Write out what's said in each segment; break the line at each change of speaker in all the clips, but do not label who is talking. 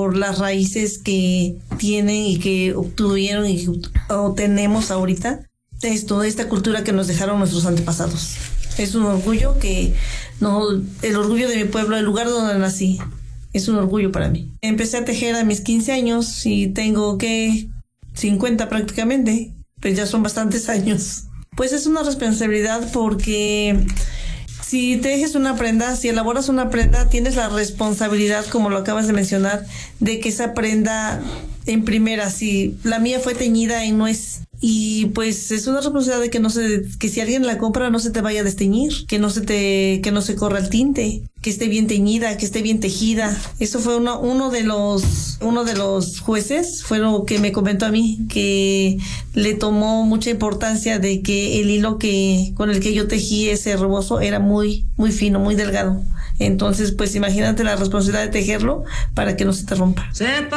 por las raíces que tienen y que obtuvieron y que tenemos ahorita, esta cultura que nos dejaron nuestros antepasados. Es un orgullo el orgullo de mi pueblo, el lugar donde nací. Es un orgullo para mí. Empecé a tejer a mis 15 años y tengo 50 prácticamente, pues ya son bastantes años. Pues es una responsabilidad porque si tejes una prenda, si elaboras una prenda, tienes la responsabilidad, como lo acabas de mencionar, de que esa prenda en primera, si la mía fue teñida en nuez, y pues es una responsabilidad de que si alguien la compra no se te vaya a desteñir, que no se corra el tinte, que esté bien teñida, que esté bien tejida. Eso fue uno de los jueces, fue lo que me comentó a mí, que le tomó mucha importancia de que el hilo con el que yo tejí ese rebozo era muy, muy fino, muy delgado. Entonces, pues imagínate la responsabilidad de tejerlo para que no se te rompa.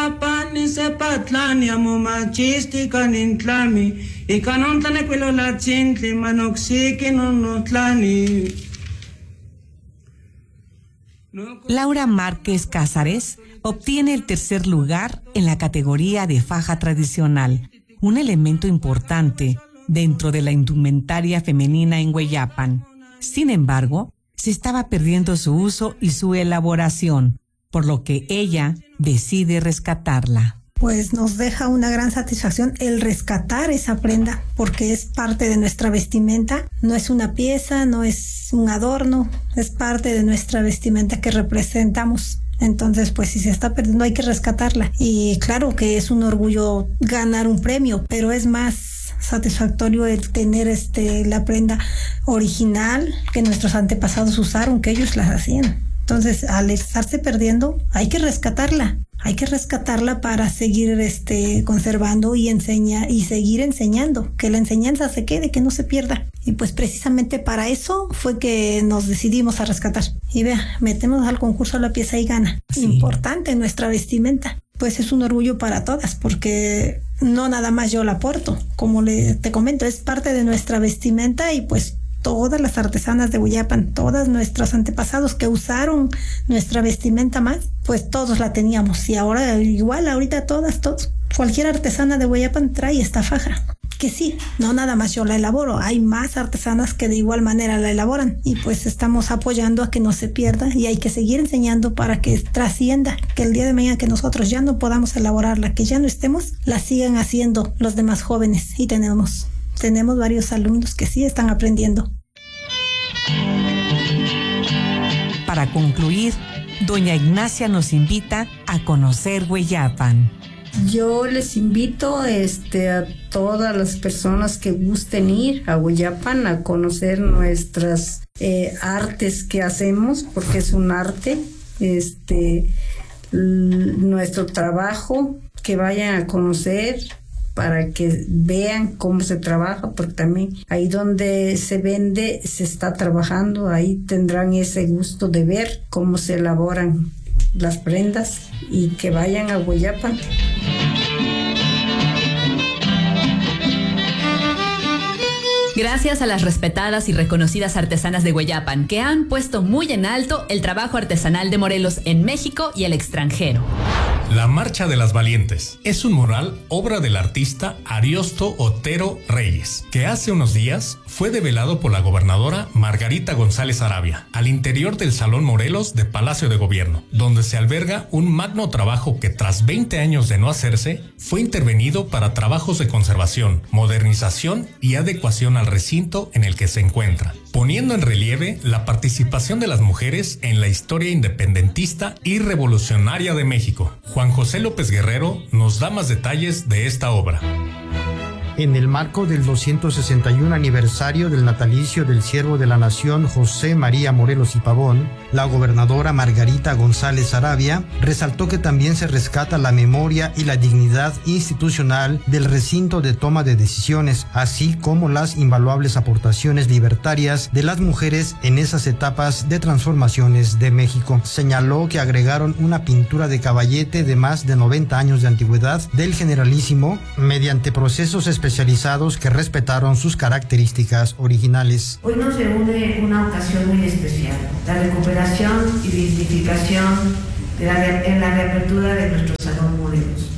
Laura Márquez Cázares obtiene el tercer lugar en la categoría de faja tradicional, un elemento importante dentro de la indumentaria femenina en Hueyapan. Sin embargo, se estaba perdiendo su uso y su elaboración, por lo que ella decide rescatarla.
Pues nos deja una gran satisfacción el rescatar esa prenda, porque es parte de nuestra vestimenta, no es una pieza, no es un adorno, es parte de nuestra vestimenta que representamos. Entonces, pues si se está perdiendo hay que rescatarla. Y claro que es un orgullo ganar un premio, pero es más satisfactorio el tener la prenda original que nuestros antepasados usaron, que ellos las hacían. Entonces, al estarse perdiendo, hay que rescatarla. Hay que rescatarla para seguir conservando y seguir enseñando, que la enseñanza se quede, que no se pierda. Y pues precisamente para eso fue que nos decidimos a rescatar. Y vea, metemos al concurso la pieza y gana. Sí. Importante en nuestra vestimenta. Pues es un orgullo para todas, porque no nada más yo la aporto. Como te comento, es parte de nuestra vestimenta y pues todas las artesanas de Hueyapan, todas nuestros antepasados que usaron nuestra vestimenta más, pues todos la teníamos. Y ahora igual, ahorita todos, cualquier artesana de Hueyapan trae esta faja. Que sí, no nada más yo la elaboro, hay más artesanas que de igual manera la elaboran y pues estamos apoyando a que no se pierda y hay que seguir enseñando para que trascienda, que el día de mañana que nosotros ya no podamos elaborarla, que ya no estemos, la sigan haciendo los demás jóvenes y tenemos varios alumnos que sí están aprendiendo.
Para concluir, doña Ignacia nos invita a conocer Hueyapan.
Yo les invito a todas las personas que gusten ir a Hueyapan a conocer nuestras artes que hacemos, porque es un arte, nuestro trabajo, que vayan a conocer para que vean cómo se trabaja, porque también ahí donde se vende se está trabajando, ahí tendrán ese gusto de ver cómo se elaboran las prendas y que vayan a Hueyapan.
Gracias a las respetadas y reconocidas artesanas de Hueyapan, que han puesto muy en alto el trabajo artesanal de Morelos en México y el extranjero.
La Marcha de las Valientes es un mural obra del artista Ariosto Otero Reyes, que hace unos días fue develado por la gobernadora Margarita González Arabia al interior del Salón Morelos de Palacio de Gobierno, donde se alberga un magno trabajo que tras 20 años de no hacerse, fue intervenido para trabajos de conservación, modernización y adecuación al recinto en el que se encuentra, poniendo en relieve la participación de las mujeres en la historia independentista y revolucionaria de México. Juan José López Guerrero nos da más detalles de esta obra.
En el marco del 261 aniversario del natalicio del siervo de la nación José María Morelos y Pavón, la gobernadora Margarita González Arabia resaltó que también se rescata la memoria y la dignidad institucional del recinto de toma de decisiones, así como las invaluables aportaciones libertarias de las mujeres en esas etapas de transformaciones de México. Señaló que agregaron una pintura de caballete de más de 90 años de antigüedad del Generalísimo mediante procesos especializados que respetaron sus características originales.
Hoy nos reúne una ocasión muy especial, la recuperación y dignificación en la reapertura de nuestros Salón Morelos.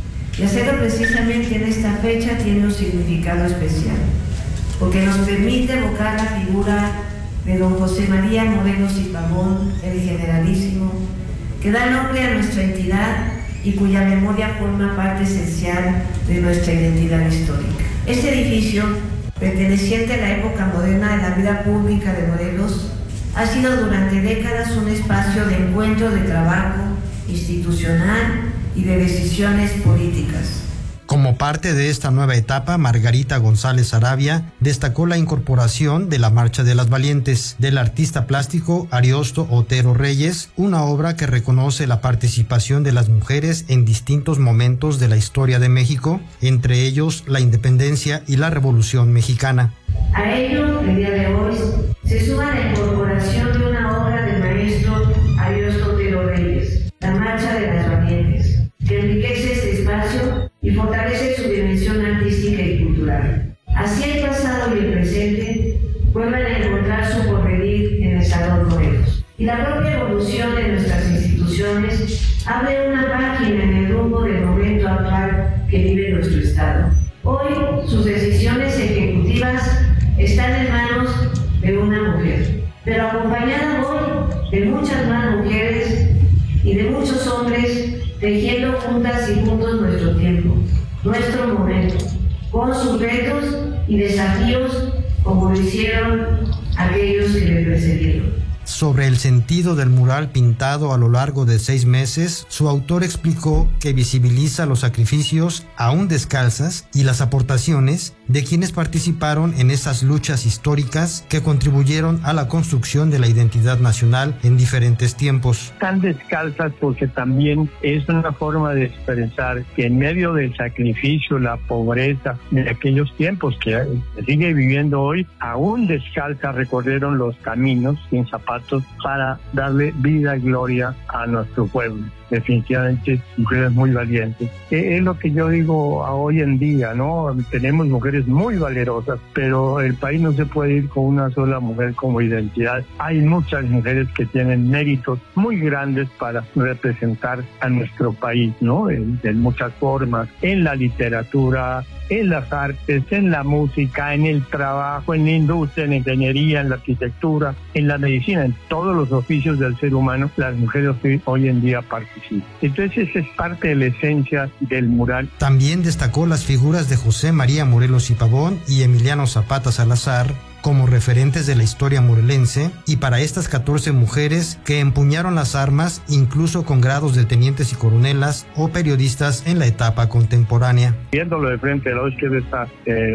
Y hacerlo precisamente en esta fecha tiene un significado especial, porque nos permite evocar la figura de don José María Morelos y Pavón, el generalísimo, que da nombre a nuestra entidad y cuya memoria forma parte esencial de nuestra identidad histórica. Este edificio, perteneciente a la época moderna de la vida pública de Morelos, ha sido durante décadas un espacio de encuentro, de trabajo institucional y de decisiones políticas.
Como parte de esta nueva etapa, Margarita González Arabia destacó la incorporación de la Marcha de las Valientes del artista plástico Ariosto Otero Reyes, una obra que reconoce la participación de las mujeres en distintos momentos de la historia de México, entre ellos la independencia y la Revolución Mexicana.
A ello, el día de hoy, se suma la incorporación de una obra del maestro Ariosto Otero Reyes, la Marcha de las Valientes, que enriquece este espacio y fortalece su dimensión artística y cultural. Así el pasado y el presente vuelven a encontrar su porvenir en el Salón Morelos. Y la propia evolución de nuestras instituciones abre una página en el rumbo del momento actual que vive nuestro Estado. Hoy sus decisiones ejecutivas están en manos de una mujer, pero acompañada hoy de muchas más mujeres y de muchos hombres, tejiendo juntas y juntos nuestro tiempo, nuestro momento, con sus retos y desafíos como lo hicieron aquellos que le precedieron.
Sobre el sentido del mural pintado a lo largo de 6 meses, su autor explicó que visibiliza los sacrificios aún descalzas y las aportaciones de quienes participaron en esas luchas históricas que contribuyeron a la construcción de la identidad nacional en diferentes tiempos.
Tan descalzas porque también es una forma de expresar que en medio del sacrificio, la pobreza de aquellos tiempos que sigue viviendo hoy, aún descalzas recorrieron los caminos sin zapatos para darle vida y gloria a nuestro pueblo. Definitivamente mujeres muy valientes. Es lo que yo digo a hoy en día, ¿no? Tenemos mujeres muy valerosas, pero el país no se puede ir con una sola mujer como identidad. Hay muchas mujeres que tienen méritos muy grandes para representar a nuestro país, ¿no? En muchas formas, en la literatura, en las artes, en la música, en el trabajo, en la industria, en la ingeniería, en la arquitectura, en la medicina, en todos los oficios del ser humano, las mujeres hoy en día participan. Entonces esa es parte de la esencia del mural.
También destacó las figuras de José María Morelos y Pavón y Emiliano Zapata Salazar como referentes de la historia morelense, y para estas 14 mujeres que empuñaron las armas incluso con grados de tenientes y coronelas o periodistas en la etapa contemporánea.
Viéndolo de frente, de la izquierda está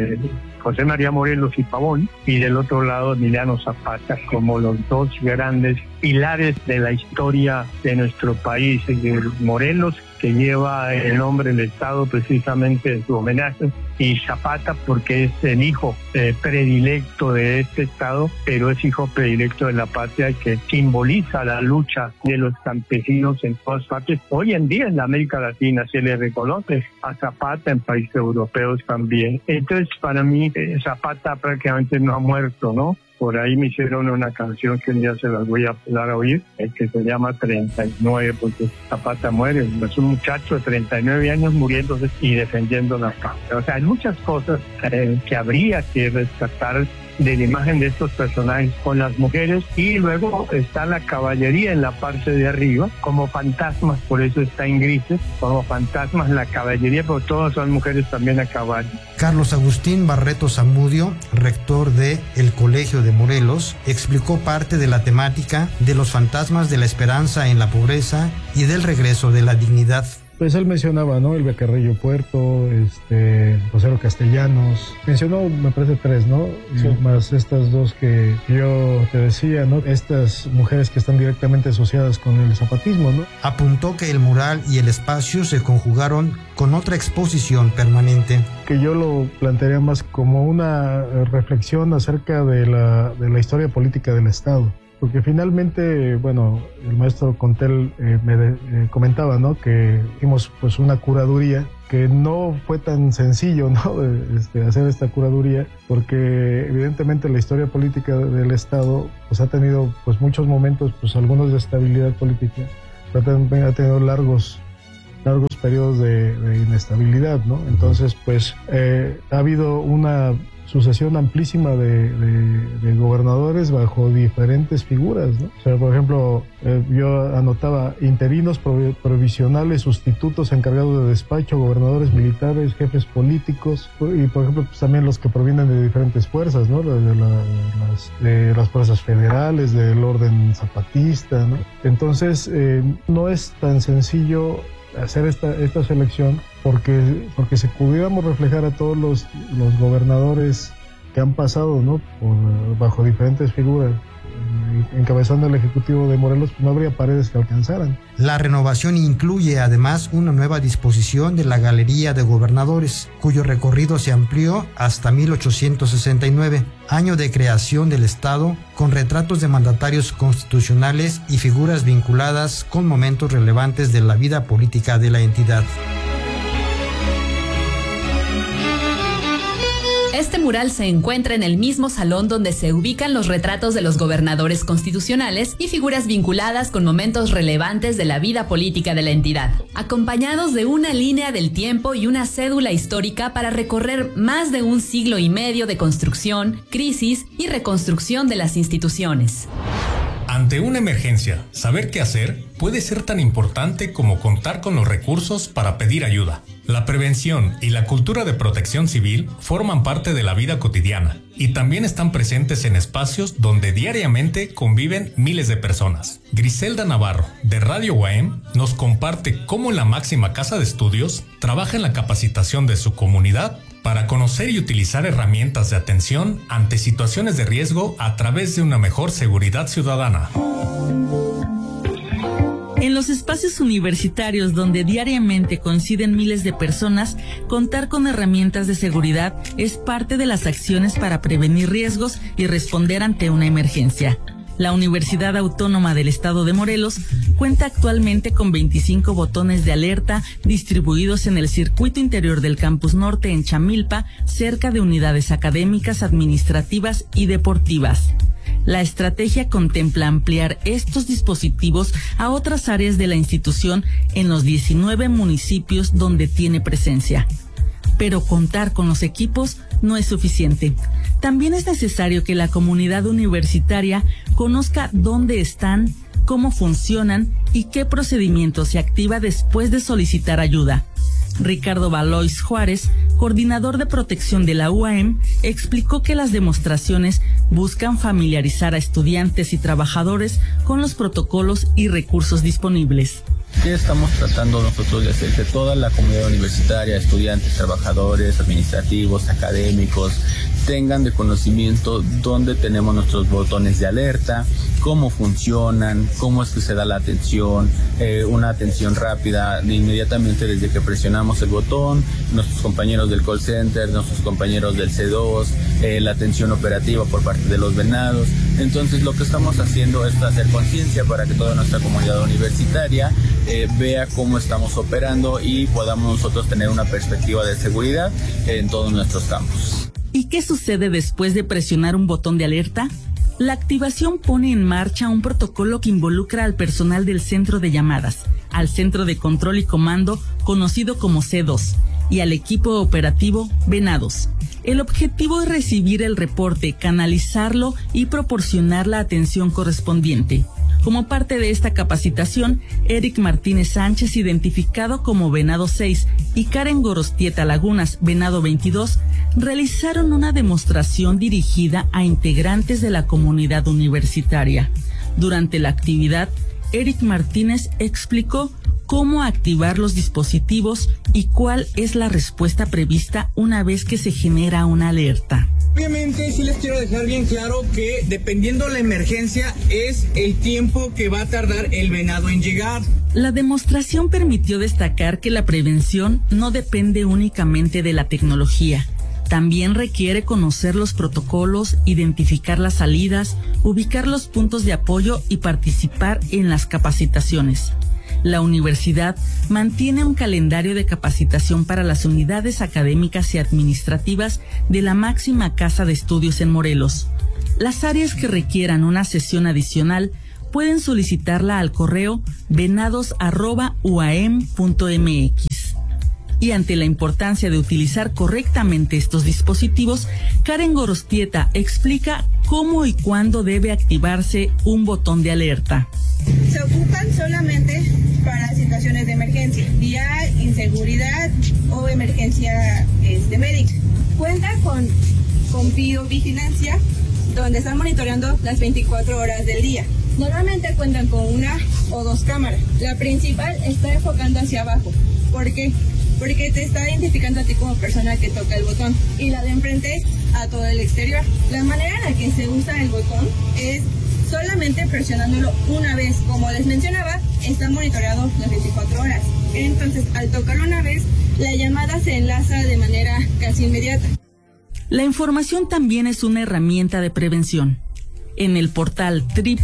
José María Morelos y Pavón, y del otro lado Emiliano Zapata, como los dos grandes pilares de la historia de nuestro país. Morelos, que lleva el nombre del Estado precisamente en su homenaje, y Zapata porque es el hijo predilecto de este Estado, pero es hijo predilecto de la patria, que simboliza la lucha de los campesinos en todas partes. Hoy en día en la América Latina se le reconoce a Zapata, en países europeos también. Entonces para mí Zapata prácticamente no ha muerto, ¿no? Por ahí me hicieron una canción que un día se las voy a dar a oír, que se llama 39, porque Zapata muere. Es un muchacho de 39 años muriéndose y defendiendo la patria. O sea, hay muchas cosas que habría que rescatar de la imagen de estos personajes con las mujeres, y luego está la caballería en la parte de arriba como fantasmas, por eso está en grises, como fantasmas la caballería, pero todas son mujeres también a caballo.
Carlos Agustín Barreto Zamudio, rector de el Colegio de Morelos, explicó parte de la temática de los fantasmas de la esperanza en la pobreza y del regreso de la dignidad.
Pues él mencionaba, ¿no? Elvia Carrillo Puerto, Rosero Castellanos. Mencionó, me parece 3, ¿no? Sí. Más estas 2 que yo te decía, ¿no? Estas mujeres que están directamente asociadas con el zapatismo, ¿no?
Apuntó que el mural y el espacio se conjugaron con otra exposición permanente.
Que yo lo plantearía más como una reflexión acerca de la historia política del Estado. Porque finalmente, bueno, el maestro Contel me comentaba, ¿no? Que hicimos pues una curaduría, que no fue tan sencillo, ¿no? Hacer esta curaduría, porque evidentemente la historia política del Estado pues ha tenido pues muchos momentos, pues algunos de estabilidad política, pero también ha tenido largos periodos de inestabilidad, ¿no? Entonces, pues, ha habido una sucesión amplísima de gobernadores bajo diferentes figuras, ¿no? O sea, por ejemplo, yo anotaba interinos, provisionales, sustitutos, encargados de despacho, gobernadores militares, jefes políticos, y por ejemplo, pues también los que provienen de diferentes fuerzas, ¿no? De las fuerzas federales, del orden zapatista, ¿no? Entonces, no es tan sencillo hacer esta selección porque si pudiéramos reflejar a todos los gobernadores que han pasado, ¿no? Bajo diferentes figuras, encabezando el Ejecutivo de Morelos, no habría paredes que alcanzaran.
La renovación incluye además una nueva disposición de la Galería de Gobernadores, cuyo recorrido se amplió hasta 1869, año de creación del Estado, con retratos de mandatarios constitucionales y figuras vinculadas con momentos relevantes de la vida política de la entidad.
Este mural se encuentra en el mismo salón donde se ubican los retratos de los gobernadores constitucionales y figuras vinculadas con momentos relevantes de la vida política de la entidad, acompañados de una línea del tiempo y una cédula histórica para recorrer más de 1 siglo y medio de construcción, crisis y reconstrucción de las instituciones.
Ante una emergencia, saber qué hacer puede ser tan importante como contar con los recursos para pedir ayuda. La prevención y la cultura de protección civil forman parte de la vida cotidiana y también están presentes en espacios donde diariamente conviven miles de personas. Griselda Navarro, de Radio UAM, nos comparte cómo la máxima casa de estudios trabaja en la capacitación de su comunidad para conocer y utilizar herramientas de atención ante situaciones de riesgo a través de una mejor seguridad ciudadana.
En los espacios universitarios donde diariamente coinciden miles de personas, contar con herramientas de seguridad es parte de las acciones para prevenir riesgos y responder ante una emergencia. La Universidad Autónoma del Estado de Morelos cuenta actualmente con 25 botones de alerta distribuidos en el circuito interior del Campus Norte en Chamilpa, cerca de unidades académicas, administrativas y deportivas. La estrategia contempla ampliar estos dispositivos a otras áreas de la institución en los 19 municipios donde tiene presencia. Pero contar con los equipos no es suficiente. También es necesario que la comunidad universitaria conozca dónde están, cómo funcionan y qué procedimiento se activa después de solicitar ayuda. Ricardo Valois Juárez, coordinador de protección de la UAM, explicó que las demostraciones buscan familiarizar a estudiantes y trabajadores con los protocolos y recursos disponibles.
¿Qué estamos tratando nosotros de hacer? Que toda la comunidad universitaria, estudiantes, trabajadores, administrativos, académicos, tengan de conocimiento dónde tenemos nuestros botones de alerta, cómo funcionan, cómo es que se da la atención, una atención rápida inmediatamente desde que presionamos el botón, nuestros compañeros del call center, nuestros compañeros del C2, la atención operativa por parte de los venados. Entonces lo que estamos haciendo es hacer conciencia para que toda nuestra comunidad universitaria vea cómo estamos operando y podamos nosotros tener una perspectiva de seguridad en todos nuestros campus.
¿Y qué sucede después de presionar un botón de alerta? La activación pone en marcha un protocolo que involucra al personal del centro de llamadas, al centro de control y comando, conocido como C2, y al equipo operativo Venados. El objetivo es recibir el reporte, canalizarlo y proporcionar la atención correspondiente. Como parte de esta capacitación, Eric Martínez Sánchez, identificado como Venado 6, y Karen Gorostieta Lagunas, Venado 22, realizaron una demostración dirigida a integrantes de la comunidad universitaria. Durante la actividad, Eric Martínez explicó cómo activar los dispositivos y cuál es la respuesta prevista una vez que se genera una alerta.
Obviamente sí les quiero dejar bien claro que dependiendo la emergencia es el tiempo que va a tardar el venado en llegar.
La demostración permitió destacar que la prevención no depende únicamente de la tecnología. También requiere conocer los protocolos, identificar las salidas, ubicar los puntos de apoyo y participar en las capacitaciones. La universidad mantiene un calendario de capacitación para las unidades académicas y administrativas de la máxima casa de estudios en Morelos. Las áreas que requieran una sesión adicional pueden solicitarla al correo venados@uam.mx. Y ante la importancia de utilizar correctamente estos dispositivos, Karen Gorostieta explica cómo y cuándo debe activarse un botón de alerta.
Se ocupan solamente para situaciones de emergencia, vía inseguridad o emergencia médica. Cuenta con biovigilancia, donde están monitoreando las 24 horas del día. Normalmente cuentan con una o dos cámaras. La principal está enfocando hacia abajo. ¿Por qué? Porque te está identificando a ti como persona que toca el botón, y la de enfrente a todo el exterior. La manera en la que se usa el botón es solamente presionándolo una vez. Como les mencionaba, está monitoreado las 24 horas. Entonces, al tocarlo una vez, la llamada se enlaza de manera casi inmediata.
La información también es una herramienta de prevención. En el portal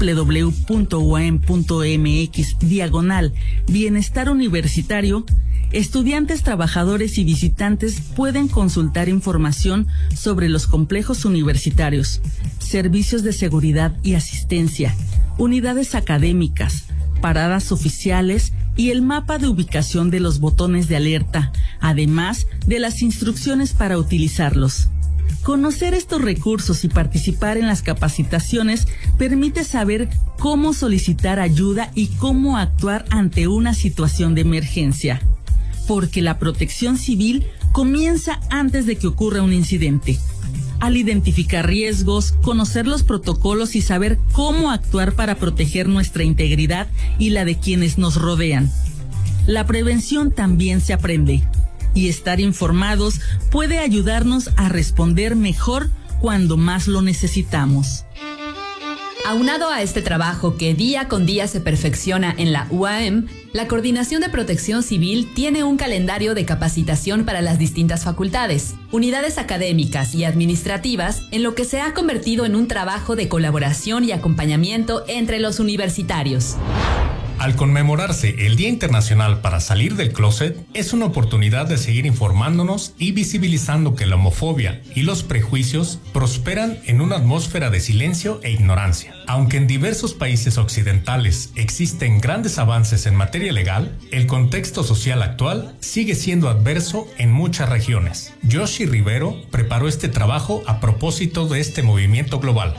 www.uam.mx/bienestar universitario, estudiantes, trabajadores y visitantes pueden consultar información sobre los complejos universitarios, servicios de seguridad y asistencia, unidades académicas, paradas oficiales y el mapa de ubicación de los botones de alerta, además de las instrucciones para utilizarlos. Conocer estos recursos y participar en las capacitaciones permite saber cómo solicitar ayuda y cómo actuar ante una situación de emergencia, porque la protección civil comienza antes de que ocurra un incidente. Al identificar riesgos, conocer los protocolos y saber cómo actuar para proteger nuestra integridad y la de quienes nos rodean. La prevención también se aprende, y estar informados puede ayudarnos a responder mejor cuando más lo necesitamos.
Aunado a este trabajo que día con día se perfecciona en la UAM, la Coordinación de Protección Civil tiene un calendario de capacitación para las distintas facultades, unidades académicas y administrativas, en lo que se ha convertido en un trabajo de colaboración y acompañamiento entre los universitarios.
Al conmemorarse el Día Internacional para Salir del Closet, es una oportunidad de seguir informándonos y visibilizando que la homofobia y los prejuicios prosperan en una atmósfera de silencio e ignorancia. Aunque en diversos países occidentales existen grandes avances en materia legal, el contexto social actual sigue siendo adverso en muchas regiones. Yoshi Rivero preparó este trabajo a propósito de este movimiento global.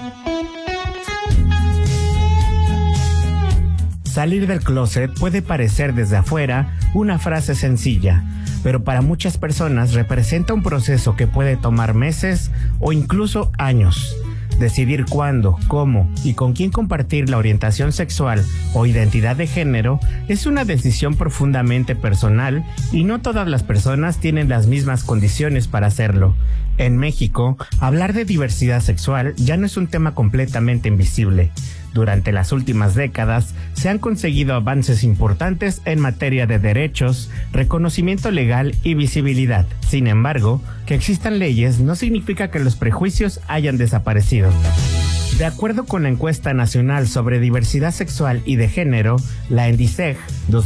Salir del closet puede parecer desde afuera una frase sencilla, pero para muchas personas representa un proceso que puede tomar meses o incluso años. Decidir cuándo, cómo y con quién compartir la orientación sexual o identidad de género es una decisión profundamente personal y no todas las personas tienen las mismas condiciones para hacerlo. En México, hablar de diversidad sexual ya no es un tema completamente invisible. Durante las últimas décadas se han conseguido avances importantes en materia de derechos, reconocimiento legal y visibilidad. Sin embargo, que existan leyes no significa que los prejuicios hayan desaparecido. De acuerdo con la encuesta nacional sobre diversidad sexual y de género, la ENDICEG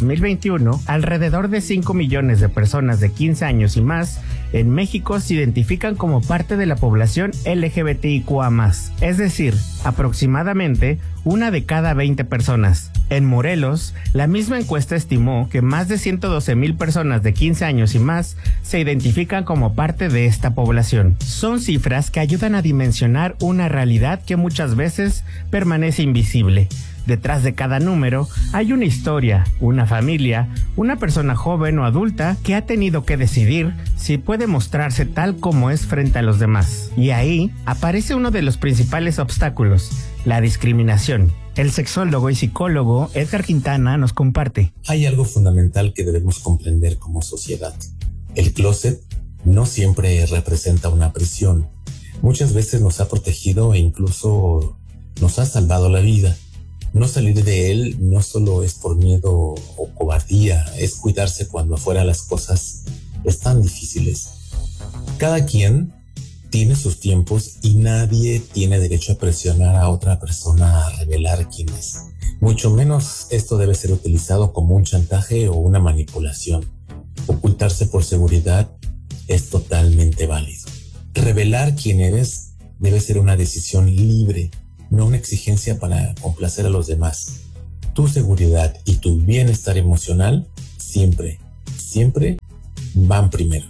2021, alrededor de 5 millones de personas de 15 años y más en México se identifican como parte de la población LGBTIQA+, es decir, aproximadamente 1 de cada 20 personas. En Morelos, la misma encuesta estimó que más de 112,000 personas de 15 años y más se identifican como parte de esta población. Son cifras que ayudan a dimensionar una realidad que muchas veces permanece invisible. Detrás de cada número hay una historia, una familia, una persona joven o adulta que ha tenido que decidir si puede mostrarse tal como es frente a los demás. Y ahí aparece uno de los principales obstáculos, la discriminación. El sexólogo y psicólogo Edgar Quintana nos comparte.
Hay algo fundamental que debemos comprender como sociedad. El closet no siempre representa una prisión. Muchas veces nos ha protegido e incluso nos ha salvado la vida. No salir de él no solo es por miedo o cobardía, es cuidarse cuando afuera las cosas están difíciles. Cada quien tiene sus tiempos y nadie tiene derecho a presionar a otra persona a revelar quién es. Mucho menos esto debe ser utilizado como un chantaje o una manipulación. Ocultarse por seguridad es totalmente válido. Revelar quién eres debe ser una decisión libre no una exigencia para complacer a los demás. Tu seguridad y tu bienestar emocional siempre van primero.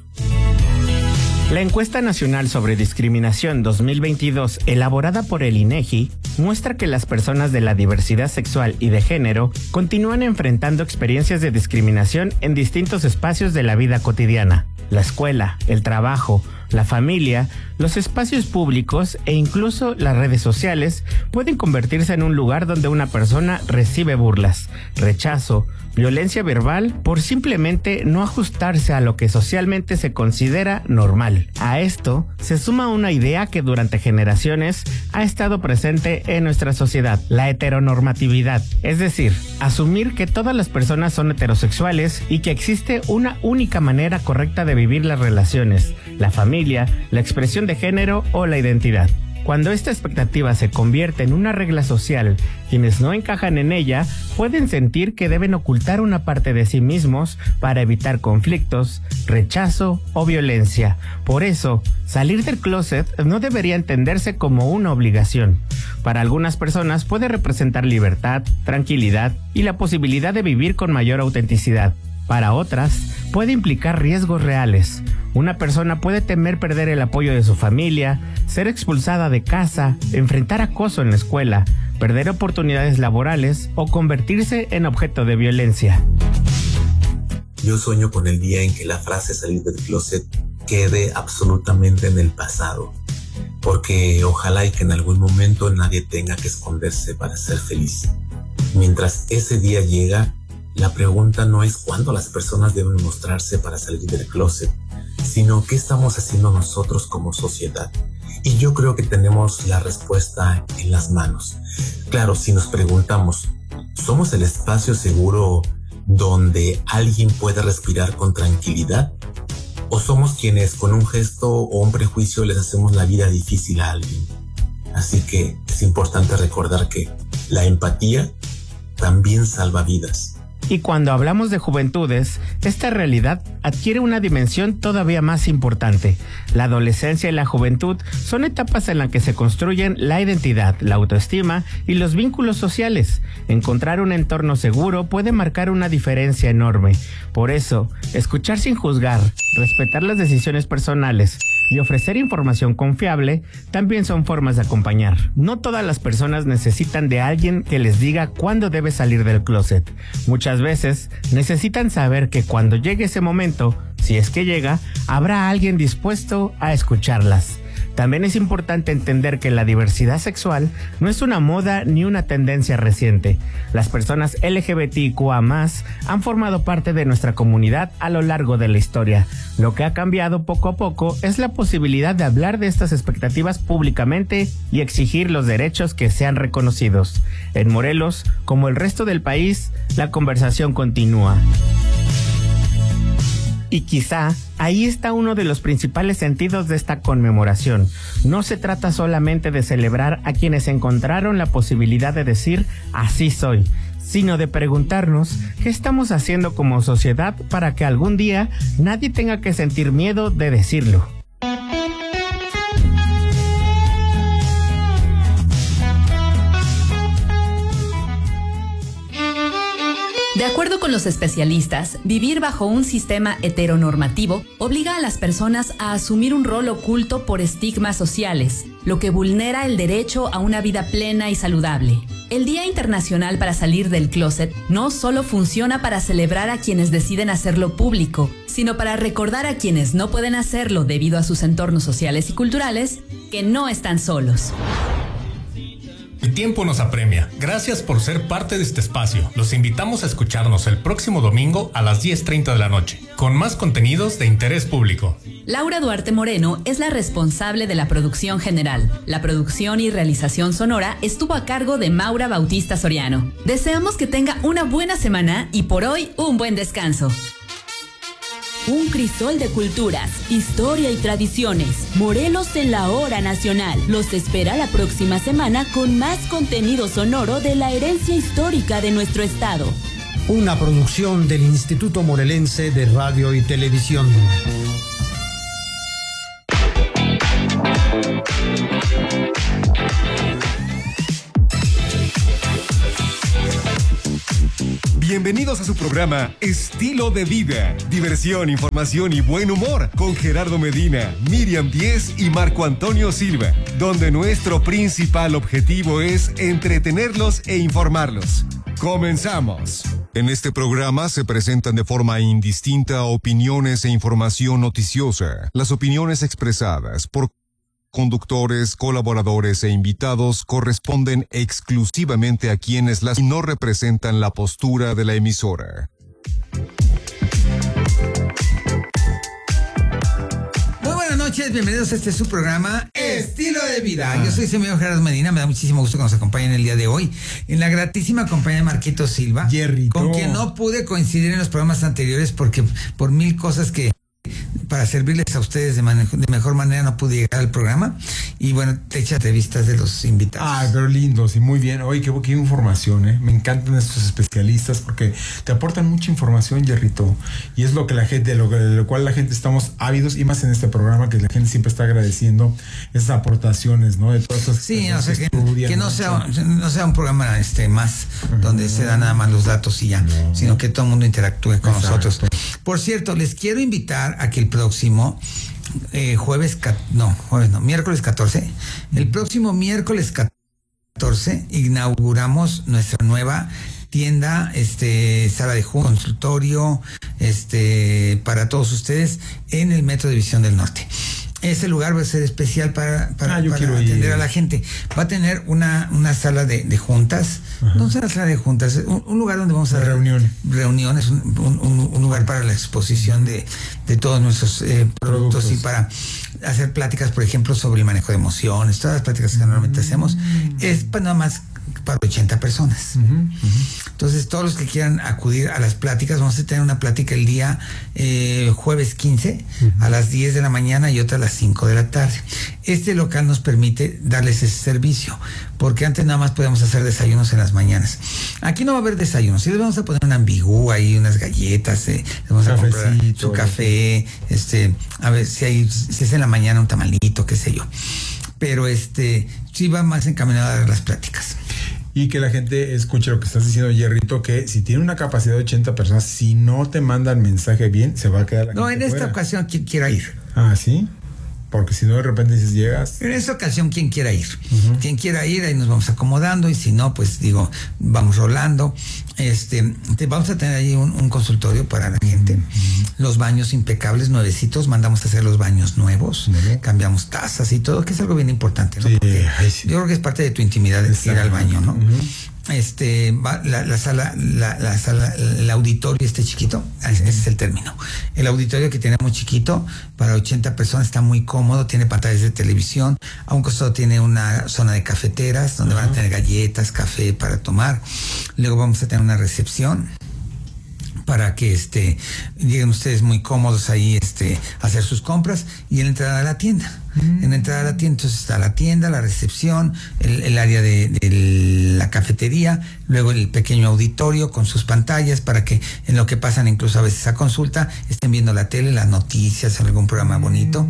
La encuesta nacional sobre discriminación 2022, elaborada por el INEGI, muestra que las personas de la diversidad sexual y de género continúan enfrentando experiencias de discriminación en distintos espacios de la vida cotidiana. La escuela, el trabajo, la familia, los espacios públicos e incluso las redes sociales pueden convertirse en un lugar donde una persona recibe burlas, rechazo, violencia verbal por simplemente no ajustarse a lo que socialmente se considera normal. A esto se suma una idea que durante generaciones ha estado presente en nuestra sociedad, la heteronormatividad, es decir, asumir que todas las personas son heterosexuales y que existe una única manera correcta de vivir las relaciones, la familia, la expresión de género o la identidad. Cuando esta expectativa se convierte en una regla social, quienes no encajan en ella pueden sentir que deben ocultar una parte de sí mismos para evitar conflictos, rechazo o violencia. Por eso, salir del closet no debería entenderse como una obligación. Para algunas personas puede representar libertad, tranquilidad y la posibilidad de vivir con mayor autenticidad. Para otras, puede implicar riesgos reales. Una persona puede temer perder el apoyo de su familia, ser expulsada de casa, enfrentar acoso en la escuela, perder oportunidades laborales o convertirse en objeto de violencia.
Yo sueño con el día en que la frase salir del closet quede absolutamente en el pasado, porque ojalá y que en algún momento nadie tenga que esconderse para ser feliz. Mientras ese día llega, la pregunta no es cuándo las personas deben mostrarse para salir del closet, sino qué estamos haciendo nosotros como sociedad. Y yo creo que tenemos la respuesta en las manos. Claro, si nos preguntamos, ¿somos el espacio seguro donde alguien puede respirar con tranquilidad? ¿O somos quienes con un gesto o un prejuicio les hacemos la vida difícil a alguien? Así que es importante recordar que la empatía también salva vidas.
Y cuando hablamos de juventudes, esta realidad adquiere una dimensión todavía más importante. La adolescencia y la juventud son etapas en las que se construyen la identidad, la autoestima y los vínculos sociales. Encontrar un entorno seguro puede marcar una diferencia enorme. Por eso, escuchar sin juzgar, respetar las decisiones personales y ofrecer información confiable también son formas de acompañar. No todas las personas necesitan de alguien que les diga cuándo debe salir del closet. Muchas veces necesitan saber que cuando llegue ese momento, si es que llega, habrá alguien dispuesto a escucharlas. También es importante entender que la diversidad sexual no es una moda ni una tendencia reciente. Las personas LGBTQA+ han formado parte de nuestra comunidad a lo largo de la historia. Lo que ha cambiado poco a poco es la posibilidad de hablar de estas expectativas públicamente y exigir los derechos que sean reconocidos. En Morelos, como el resto del país, la conversación continúa. Y quizá ahí está uno de los principales sentidos de esta conmemoración. No se trata solamente de celebrar a quienes encontraron la posibilidad de decir así soy, sino de preguntarnos qué estamos haciendo como sociedad para que algún día nadie tenga que sentir miedo de decirlo.
De acuerdo con los especialistas, vivir bajo un sistema heteronormativo obliga a las personas a asumir un rol oculto por estigmas sociales, lo que vulnera el derecho a una vida plena y saludable. El Día Internacional para Salir del Closet no solo funciona para celebrar a quienes deciden hacerlo público, sino para recordar a quienes no pueden hacerlo debido a sus entornos sociales y culturales que no están solos.
El tiempo nos apremia. Gracias por ser parte de este espacio. Los invitamos a escucharnos el próximo domingo a las 10:30 de la noche, con más contenidos de interés público.
Laura Duarte Moreno es la responsable de la producción general. La producción y realización sonora estuvo a cargo de Maura Bautista Soriano. Deseamos que tenga una buena semana y por hoy un buen descanso.
Un crisol de culturas, historia y tradiciones. Morelos en la hora nacional. Los espera la próxima semana con más contenido sonoro de la herencia histórica de nuestro estado.
Una producción del Instituto Morelense de Radio y Televisión.
Bienvenidos a su programa Estilo de Vida. Diversión, información y buen humor con Gerardo Medina, Miriam Díez y Marco Antonio Silva, donde nuestro principal objetivo es entretenerlos e informarlos. ¡Comenzamos! En este programa se presentan de forma indistinta opiniones e información noticiosa. Las opiniones expresadas por conductores, colaboradores e invitados corresponden exclusivamente a quienes las no representan la postura de la emisora.
Muy buenas noches, bienvenidos a este su programa Estilo de Vida. Yo soy señor Gerardo Medina, me da muchísimo gusto que nos acompañen el día de hoy en la gratísima compañía de Marquito Silva, con quien no pude coincidir en los programas anteriores porque por mil cosas que para servirles a ustedes de mejor manera no pude llegar al programa. Y bueno, te echa entrevistas de los invitados.
Ah, pero lindos y muy bien. Oye, qué información, ¿eh? Me encantan estos especialistas porque te aportan mucha información, Jerrito. Y es lo que la gente, de lo cual la gente estamos ávidos, y más en este programa que la gente siempre está agradeciendo esas aportaciones, ¿no? De todas esas
sí, o sea, que no sea un programa más donde se dan nada más los datos y ya, sino que todo el mundo interactúe con nosotros. Por cierto, les quiero invitar a que el próximo miércoles 14, el próximo miércoles 14 inauguramos nuestra nueva tienda, sala de juntas, consultorio, para todos ustedes en el Metro División del Norte. Ese lugar va a ser especial para atender a la gente. Va a tener una sala de juntas. No es una sala de juntas, un lugar donde vamos a hacer reuniones, un lugar para la exposición de todos nuestros productos y para hacer pláticas, por ejemplo, sobre el manejo de emociones, todas las pláticas que normalmente hacemos. Es nada más para 80 personas. Entonces, todos los que quieran acudir a las pláticas, vamos a tener una plática el día jueves 15 a las 10 de la mañana y otra a las 5 de la tarde. Este local nos permite darles ese servicio, porque antes nada más podíamos hacer desayunos en las mañanas. Aquí no va a haber desayunos, sí les vamos a poner un ambigú ahí, unas galletas, les vamos a comprar su café, a ver si es en la mañana un tamalito, qué sé yo. Pero sí va más encaminado a dar las pláticas.
Y que la gente escuche lo que estás diciendo, Jerrito, que si tiene una capacidad de 80 personas, si no te mandan mensaje bien, se va a quedar la gente
en esta ocasión, quien quiera ir.
Ah, ¿sí? Porque si no, de repente dices, llegas.
En esta ocasión, quien quiera ir. Quien quiera ir, ahí nos vamos acomodando. Y si no, pues vamos rolando. Vamos a tener ahí un consultorio para la gente. Los baños impecables, nuevecitos. Mandamos a hacer los baños nuevos. Cambiamos tazas y todo, que es algo bien importante, ¿no? Sí, yo creo que es parte de tu intimidad ir al baño, ¿no? La sala, el auditorio chiquito, ese es el término. El auditorio que tenemos chiquito para 80 personas está muy cómodo, tiene pantallas de televisión, a un costado tiene una zona de cafeteras donde van a tener galletas, café para tomar. Luego vamos a tener una recepción para que lleguen ustedes muy cómodos ahí a hacer sus compras, y en la entrada a la tienda. En la entrada a la tienda, entonces está la tienda, la recepción, el área de la cafetería, luego el pequeño auditorio con sus pantallas para que en lo que pasan incluso a veces a consulta estén viendo la tele, las noticias, algún programa bonito.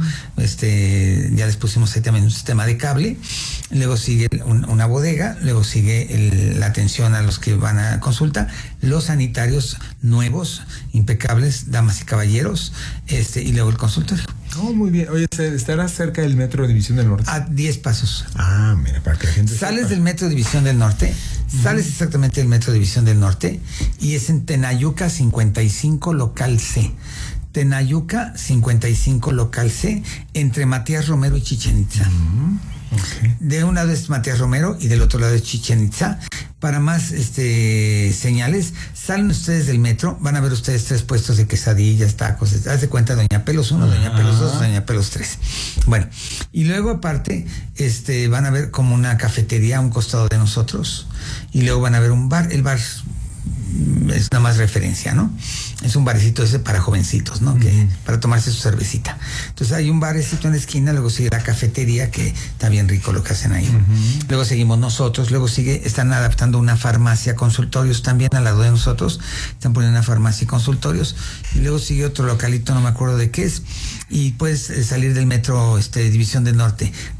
Ya les pusimos ahí también un sistema de cable. Luego sigue una bodega, luego sigue la atención a los que van a consulta, los sanitarios nuevos, impecables, damas y caballeros, y luego el consultorio.
Oh, muy bien. Oye, ¿estará cerca del Metro División del Norte?
A 10 pasos.
Ah, mira, para que la gente
sales del Metro División del Norte, sales exactamente del Metro División del Norte, y es en Tenayuca 55 local C. Tenayuca 55 local C, entre Matías Romero y Chichén Itzá. Okay. De un lado es Matías Romero y del otro lado es Chichén Itzá. Para más señales, salen ustedes del metro, van a ver ustedes 3 puestos de quesadillas, tacos. Haz de cuenta, Doña Pelos 1, Doña Pelos 2, Doña Pelos 3. Bueno, y luego aparte, van a ver como una cafetería a un costado de nosotros, y luego van a ver un bar. El bar es nada más referencia, ¿no? Es un barecito ese para jovencitos, ¿no? Que para tomarse su cervecita. Entonces hay un barecito en la esquina, luego sigue la cafetería, que está bien rico lo que hacen ahí. Luego seguimos nosotros, luego están adaptando una farmacia, consultorios también al lado de nosotros, están poniendo una farmacia y consultorios, y luego sigue otro localito, no me acuerdo de qué es, y puedes salir del metro División del Norte.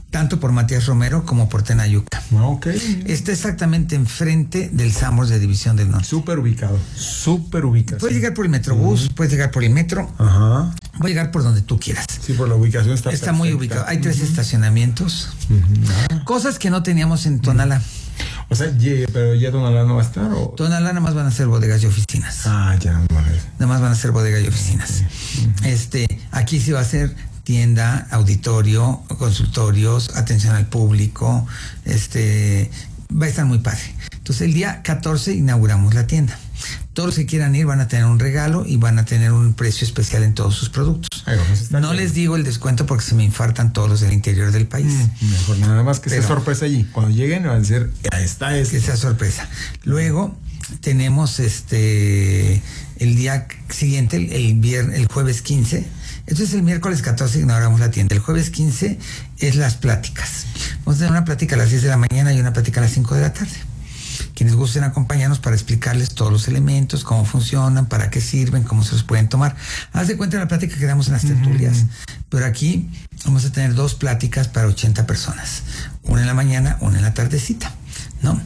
tanto por Matías Romero como por Tenayuca.
Okay.
Está exactamente enfrente del Sambors de División del Norte.
Súper ubicado.
Puedes llegar por el Metrobús, puedes llegar por el metro.
Ajá.
Voy a llegar por donde tú quieras.
Sí, por la ubicación está
perfecta. Muy ubicado. Hay 3 estacionamientos. Cosas que no teníamos en Tonalá.
O sea, pero ya Tonalá no va a estar. ¿O?
Tonalá nada más van a ser bodegas y oficinas.
Ya.
Nada más van a ser bodegas y oficinas. Aquí sí va a ser tienda, auditorio, consultorios, atención al público. Va a estar muy padre. Entonces el día 14 inauguramos la tienda. Todos los que quieran ir van a tener un regalo y van a tener un precio especial en todos sus productos. No les digo el descuento porque se me infartan todos los del interior del país.
Mejor nada más que sea sorpresa allí. Cuando lleguen van a decir, ya está.
Que sea sorpresa. Luego tenemos el día siguiente, el jueves 15. Entonces el miércoles 14 inauguramos la tienda. El jueves 15 es las pláticas. Vamos a tener una plática a las 10 de la mañana y una plática a las 5 de la tarde. Quienes gusten acompañarnos para explicarles todos los elementos, cómo funcionan, para qué sirven, cómo se los pueden tomar. Haz de cuenta la plática que damos en las tertulias. Pero aquí vamos a tener 2 pláticas para 80 personas. Una en la mañana, una en la tardecita, ¿no?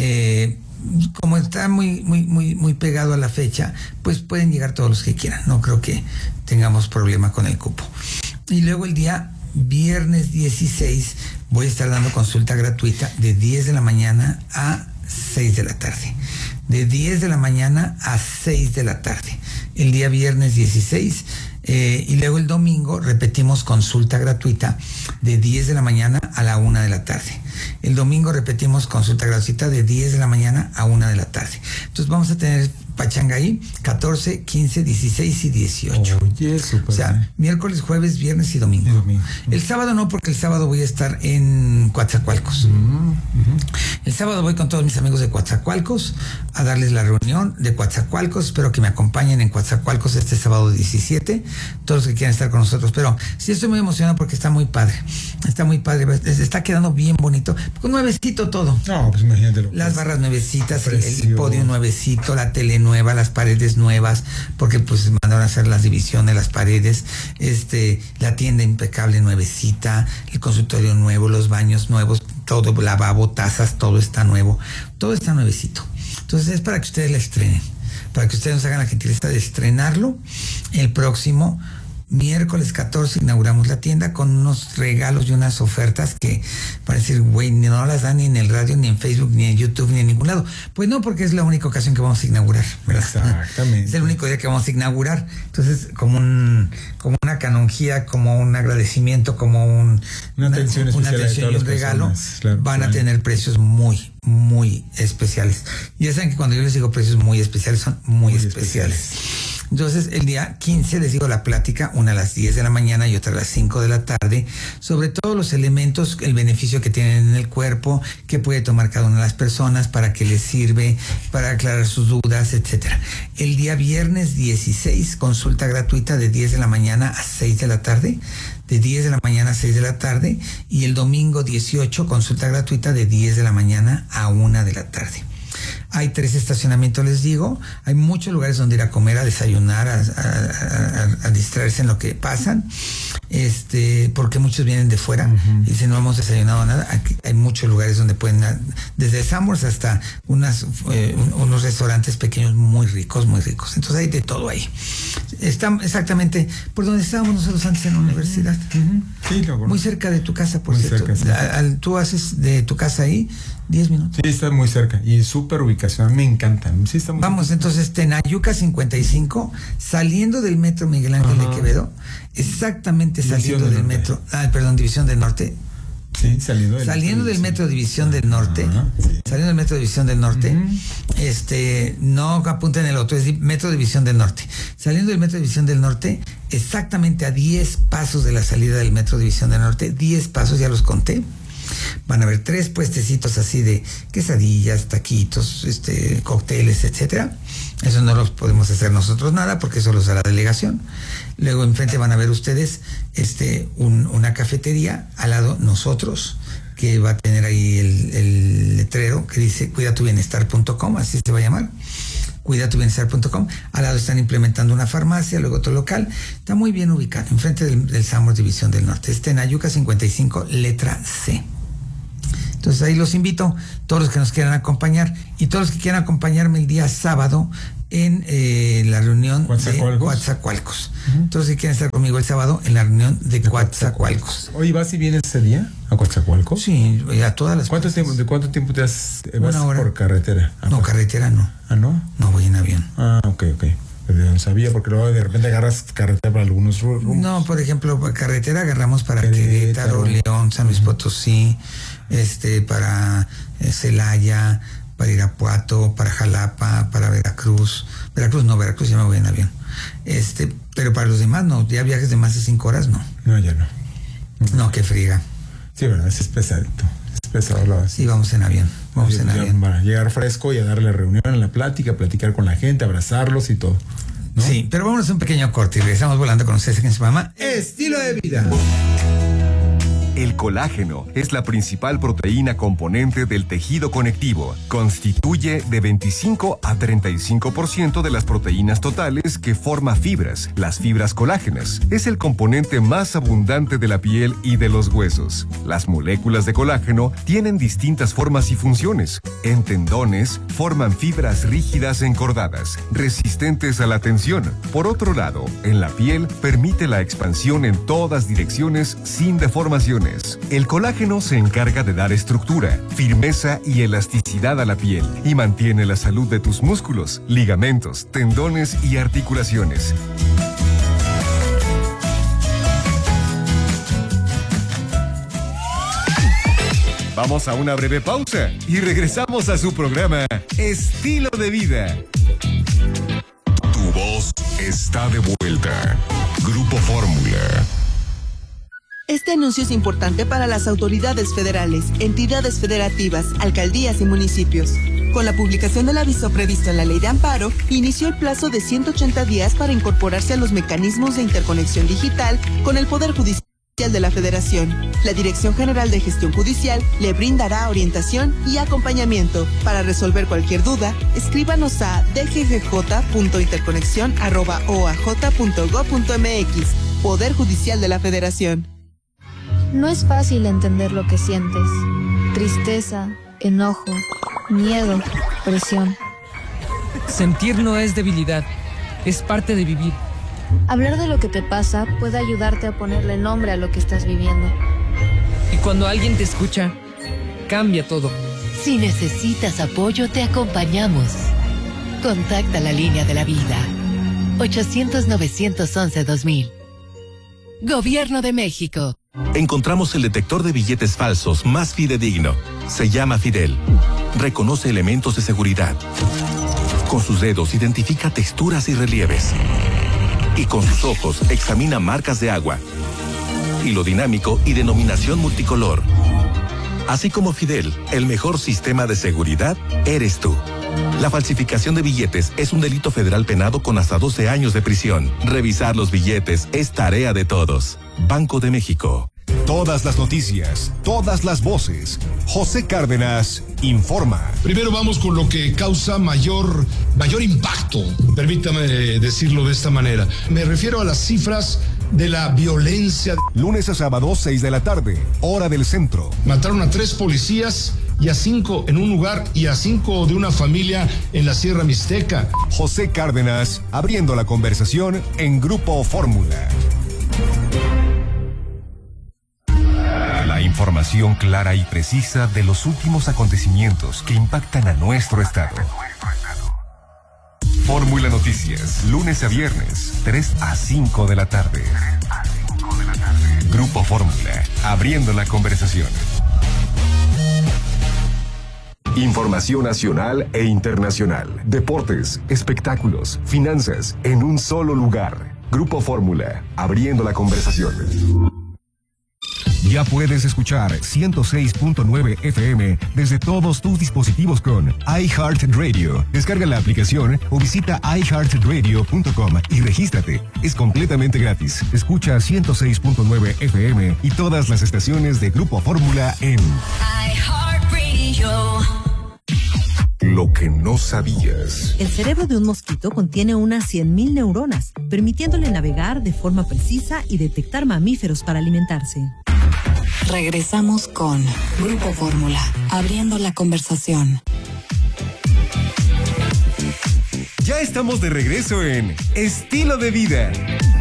Como está muy pegado a la fecha, pues pueden llegar todos los que quieran. No creo que tengamos problema con el cupo. Y luego el día viernes 16 voy a estar dando consulta gratuita de 10 de la mañana a 6 de la tarde. De 10 de la mañana a 6 de la tarde. El día viernes 16. Y luego el domingo repetimos consulta gratuita de 10 de la mañana a la 1 de la tarde. El domingo repetimos consulta gratuita de 10 de la mañana a 1 de la tarde. Entonces vamos a tener pachanga ahí 14, 15, 16 y 18.
Oye, súper.
O sea, miércoles, jueves, viernes y domingo. El sábado no, porque el sábado voy a estar en Coatzacoalcos. El sábado voy con todos mis amigos de Coatzacoalcos a darles la reunión de Coatzacoalcos. Espero que me acompañen en Coatzacoalcos este sábado 17. Todos los que quieran estar con nosotros. Pero sí estoy muy emocionado porque está muy padre. Está muy padre. Está quedando bien bonito. Con nuevecito todo.
No, pues imagínatelo.
Las barras nuevecitas, el podio nuevecito, la tele nueva, las paredes nuevas, porque pues mandaron a hacer las divisiones, las paredes, la tienda impecable nuevecita, el consultorio nuevo, los baños nuevos, todo, lavabo, tazas, todo está nuevo, todo está nuevecito. Entonces es para que ustedes la estrenen, para que ustedes nos hagan la gentileza de estrenarlo. El próximo miércoles 14 inauguramos la tienda con unos regalos y unas ofertas que parece, güey, no las dan ni en el radio, ni en Facebook, ni en YouTube, ni en ningún lado. Pues no, porque es la única ocasión que vamos a inaugurar, ¿verdad?
Exactamente.
Es el único día que vamos a inaugurar. Entonces, como una canonjía, como un agradecimiento, como una atención especial y un regalo, van a tener precios muy, muy especiales. Ya saben que cuando yo les digo precios muy especiales, son muy especiales. Entonces, el día 15 les digo la plática, una a las 10 de la mañana y otra a las 5 de la tarde, sobre todos los elementos, el beneficio que tienen en el cuerpo, que puede tomar cada una de las personas, para qué les sirve, para aclarar sus dudas, etcétera. El día viernes 16, consulta gratuita de 10 de la mañana a 6 de la tarde, de 10 de la mañana a 6 de la tarde, y el domingo 18, consulta gratuita de 10 de la mañana a 1 de la tarde. Hay 3 estacionamientos, les digo. Hay muchos lugares donde ir a comer, a desayunar, a distraerse en lo que pasan. Porque muchos vienen de fuera y dicen, no hemos desayunado nada. Aquí hay muchos lugares donde pueden, desde Sambors hasta unos restaurantes pequeños muy ricos, muy ricos. Entonces hay de todo ahí. Está exactamente por donde estábamos nosotros antes en la universidad.
Sí,
muy cerca de tu casa, por
muy
cierto.
Cerca, sí.
Tú haces de tu casa ahí 10 minutos.
Sí, está muy cerca y súper ubicación, me encan. Sí, está muy
Vamos, cerca. Entonces, Tenayuca 55, saliendo del metro Miguel Ángel de Quevedo, exactamente saliendo del metro, División del Norte.
Sí, saliendo
del metro División del Norte. Saliendo del metro División del Norte. No apunten el otro, es metro División del Norte. Saliendo del metro División del Norte, exactamente a 10 pasos de la salida del metro División del Norte, 10 pasos, ya los conté. Van a haber 3 puestecitos así de quesadillas, taquitos, cócteles, etcétera. Eso no los podemos hacer nosotros nada, porque eso lo hará la delegación. Luego enfrente van a ver ustedes una cafetería, al lado nosotros, que va a tener ahí el letrero que dice cuidatubienestar.com, así se va a llamar. cuidatubienestar.com. Al lado están implementando una farmacia, luego otro local. Está muy bien ubicado, enfrente del Samos División del Norte. Está en Ayuca 55, letra C. Entonces ahí los invito, todos los que nos quieran acompañar y todos los que quieran acompañarme el día sábado en la reunión de Coatzacoalcos. Entonces, si quieren estar conmigo el sábado en la reunión de Coatzacoalcos.
Oye, ¿vas y vienes ese día a Coatzacoalcos?
Sí, a todas las
¿De cuánto tiempo te vas
una hora
por carretera?
No, carretera no.
¿Ah, no?
No, voy en avión.
Ah, ok. No sabía, porque luego de repente agarras carretera para algunos rumbos.
No, por ejemplo, carretera agarramos para Querétaro, León, San Luis Potosí, para Celaya, para Irapuato, para Jalapa, para Veracruz. Veracruz ya me voy en avión. Pero para los demás no, ya viajes de más de 5 horas no.
No, ya no.
No, qué friega.
Sí, verdad, es pesadito. Es pesado.
Sí, vamos en avión.
Para llegar fresco y a darle reunión en la plática, platicar con la gente, abrazarlos y todo, ¿no?
Sí, pero vámonos a un pequeño corte y regresamos volando con ustedes en su programa
Estilo de Vida.
El colágeno es la principal proteína componente del tejido conectivo. Constituye de 25 a 35% de las proteínas totales que forma fibras, las fibras colágenas. Es el componente más abundante de la piel y de los huesos. Las moléculas de colágeno tienen distintas formas y funciones. En tendones, forman fibras rígidas encordadas, resistentes a la tensión. Por otro lado, en la piel, permite la expansión en todas direcciones sin deformaciones. El colágeno se encarga de dar estructura, firmeza y elasticidad a la piel y mantiene la salud de tus músculos, ligamentos, tendones y articulaciones. Vamos a una breve pausa y regresamos a su programa Estilo de Vida. Tu voz está de vuelta. Grupo Fórmula.
Este anuncio es importante para las autoridades federales, entidades federativas, alcaldías y municipios. Con la publicación del aviso previsto en la Ley de Amparo, inició el plazo de 180 días para incorporarse a los mecanismos de interconexión digital con el Poder Judicial de la Federación. La Dirección General de Gestión Judicial le brindará orientación y acompañamiento. Para resolver cualquier duda, escríbanos a dggj.interconexión@oaj.gov.mx. Poder Judicial de la Federación.
No es fácil entender lo que sientes. Tristeza, enojo, miedo, presión.
Sentir no es debilidad, es parte de vivir.
Hablar de lo que te pasa puede ayudarte a ponerle nombre a lo que estás viviendo.
Y cuando alguien te escucha, cambia todo.
Si necesitas apoyo, te acompañamos. Contacta la línea de la vida. 800-911-2000. Gobierno de México.
Encontramos el detector de billetes falsos más fidedigno. Se llama Fidel. Reconoce elementos de seguridad. Con sus dedos identifica texturas y relieves. Y con sus ojos examina marcas de agua. Hilo dinámico y denominación multicolor. Así como Fidel, el mejor sistema de seguridad eres tú. La falsificación de billetes es un delito federal penado con hasta 12 años de prisión. Revisar los billetes es tarea de todos. Banco de México.
Todas las noticias, todas las voces. José Cárdenas informa.
Primero vamos con lo que causa mayor impacto. Permítame decirlo de esta manera. Me refiero a las cifras de la violencia.
Lunes a sábado, 6 de la tarde, hora del centro.
Mataron a 3 policías y a 5 en un lugar y a 5 de una familia en la Sierra Mixteca.
José Cárdenas abriendo la conversación en Grupo Fórmula. La información clara y precisa de los últimos acontecimientos que impactan a nuestro estado. Fórmula Noticias, lunes a viernes, 3 a 5 de la tarde. Grupo Fórmula, abriendo la conversación. Información nacional e internacional, deportes, espectáculos, finanzas, en un solo lugar. Grupo Fórmula, abriendo la conversación. Ya puedes escuchar 106.9 FM desde todos tus dispositivos con iHeartRadio. Descarga la aplicación o visita iHeartRadio.com y regístrate. Es completamente gratis. Escucha 106.9 FM y todas las estaciones de Grupo Fórmula en
iHeartRadio.
Lo que no sabías.
El cerebro de un mosquito contiene unas 100.000 neuronas, permitiéndole navegar de forma precisa y detectar mamíferos para alimentarse.
Regresamos con Grupo Fórmula, abriendo la conversación.
Ya estamos de regreso en Estilo de Vida.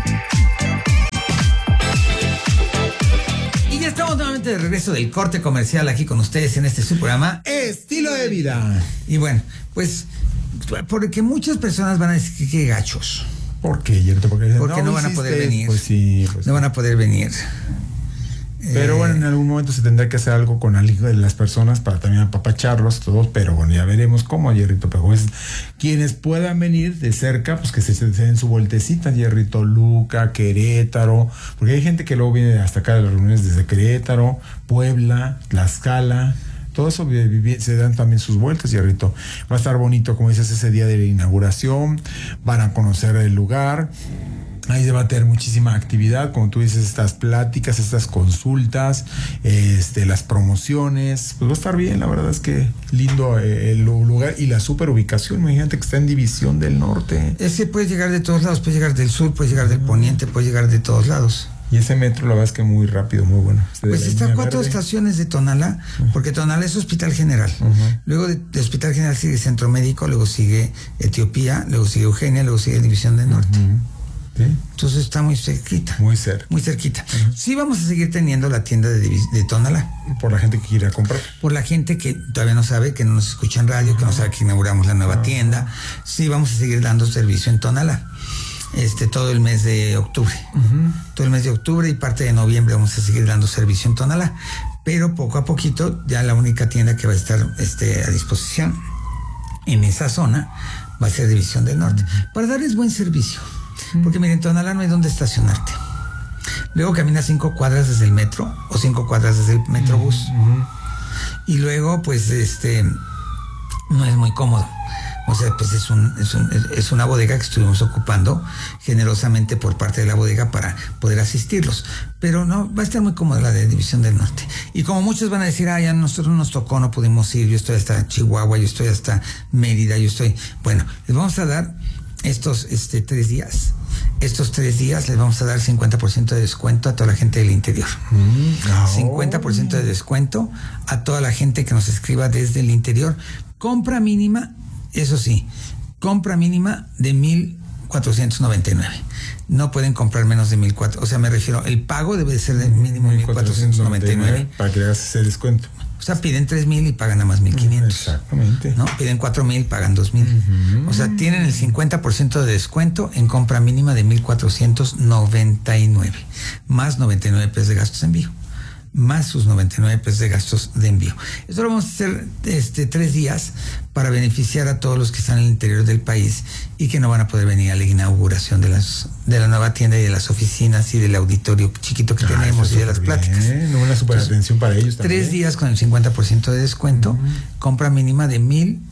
Y ya estamos nuevamente de regreso del corte comercial aquí con ustedes en este su programa
Estilo de Vida.
Y bueno, pues porque muchas personas van a decir que gachos.
¿Por qué, Yerto? Porque
no van a poder venir.
Pues sí.
No van a poder venir.
Pero bueno, en algún momento se tendrá que hacer algo con de las personas para también apapacharlos todos, pero bueno, ya veremos cómo, Yerrito. Pero pues, quienes puedan venir de cerca, pues que se den su vueltecita, Yerrito, Toluca, Querétaro, porque hay gente que luego viene hasta acá de las reuniones desde Querétaro, Puebla, Tlaxcala. Todo eso se dan también sus vueltas, Yerrito. Va a estar bonito, como dices, ese día de la inauguración. Van a conocer el lugar. Ahí se va a tener muchísima actividad, como tú dices, estas pláticas, estas consultas, las promociones. Pues va a estar bien, la verdad es que lindo el lugar y la super ubicación. Imagínate que está en División del Norte.
Es que puedes llegar de todos lados, puedes llegar del sur, puedes llegar del poniente, puedes llegar de todos lados.
Y ese metro, la verdad es que muy rápido, muy bueno.
Pues está a 4 estaciones de Tonalá, porque Tonalá es Hospital General. Luego de Hospital General sigue Centro Médico, luego sigue Etiopía, luego sigue Eugenia, luego sigue División del Norte. ¿Sí? Entonces está muy cerquita.
Muy cerca.
Muy cerquita. Sí vamos a seguir teniendo la tienda de Tonalá.
Por la gente que quiera comprar.
Por la gente que todavía no sabe, que no nos escucha en radio, que no sabe que inauguramos la nueva tienda. Sí vamos a seguir dando servicio en Tonalá. Todo el mes de octubre. Todo el mes de octubre y parte de noviembre vamos a seguir dando servicio en Tonalá. Pero poco a poquito, ya la única tienda que va a estar a disposición en esa zona va a ser División del Norte. Para darles buen servicio. Porque miren, en Tonalá no hay donde estacionarte. Luego caminas 5 cuadras desde el metro o 5 cuadras desde el metrobús. Y luego, pues, no es muy cómodo. O sea, pues es una bodega que estuvimos ocupando generosamente por parte de la bodega para poder asistirlos. Pero no, va a estar muy cómoda la de División del Norte. Y como muchos van a decir, ya a nosotros nos tocó, no pudimos ir, yo estoy hasta Chihuahua, yo estoy hasta Mérida, bueno, les vamos a dar estos 3 días. Estos 3 días les vamos a dar 50% de descuento a toda la gente del interior. 50% de descuento a toda la gente que nos escriba desde el interior. Compra mínima, eso sí, compra mínima de 1,499. No pueden comprar menos de 1,400. O sea, me refiero, el pago debe ser de mínimo 1,499.
Para que hagas ese descuento.
O sea, piden 3,000 y pagan nada más 1,500.
Exactamente.
¿No? Piden 4,000 y pagan 2,000. O sea, tienen el 50% de descuento en compra mínima de 1,499. Más 99 pesos de gastos de envío. Más sus 99 pesos de gastos de envío. Esto lo vamos a hacer 3 días para beneficiar a todos los que están en el interior del país y que no van a poder venir a la inauguración de la nueva tienda y de las oficinas y del auditorio chiquito que tenemos y de las pláticas.
Una super atención para ellos también.
3 días con el 50% de descuento, compra mínima de